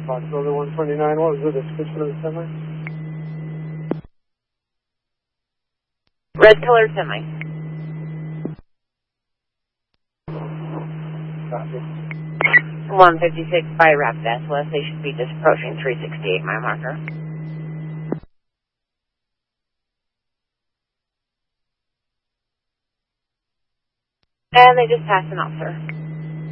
Fox Builder 129, what was the description of the semi? Red colored semi. Copy. 156 by Rapid West. They should be just approaching 368, my marker. And they just passed an officer.